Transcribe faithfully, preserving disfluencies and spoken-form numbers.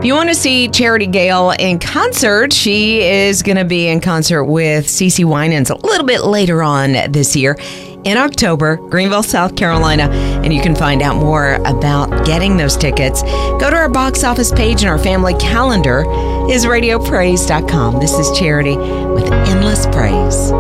If you want to see Charity Gale in concert, she is going to be in concert with CeCe Winans a little bit later on this year in October, Greenville, South Carolina. And you can find out more about getting those tickets. Go to our box office page and our family calendar is radio praise dot com. This is Charity with Endless Praise.